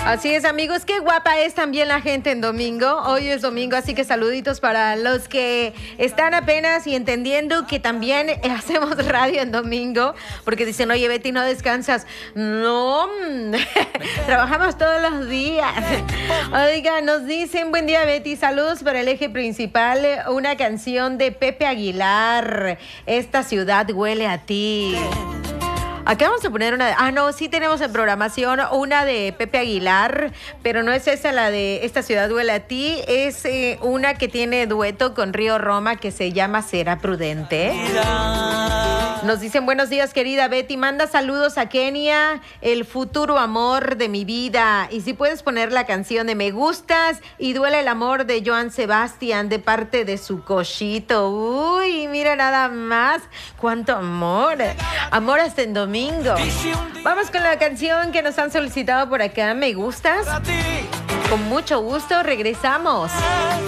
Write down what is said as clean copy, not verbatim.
Así es, amigos, qué guapa es también la gente en domingo. Hoy es domingo, así que saluditos para los que están apenas y entendiendo que también hacemos radio en domingo, porque dicen, oye, Betty, ¿no descansas? No, trabajamos todos los días. Oiga, nos dicen, buen día, Betty, saludos para el eje principal, una canción de Pepe Aguilar, Esta ciudad huele a ti. Acá vamos a poner una... no, sí tenemos en programación una de Pepe Aguilar, pero no es esa la de Esta ciudad huele a ti, es una que tiene dueto con Río Roma que se llama Será Prudente. Nos dicen, buenos días, querida Betty, manda saludos a Kenia, el futuro amor de mi vida. Y si puedes poner la canción de Me Gustas y Duele el amor de Joan Sebastián de parte de su cochito. Uy, mira nada más, cuánto amor. Amor hasta en domingo. Vamos con la canción que nos han solicitado por acá, Me Gustas. Con mucho gusto, regresamos.